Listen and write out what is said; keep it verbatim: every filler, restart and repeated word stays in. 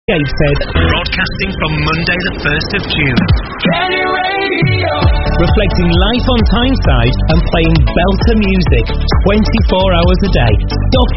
Gateshead. Broadcasting from Monday the first of June. Kenny Radio. Reflecting life on Tyneside and playing belter music twenty-four hours a day. Stop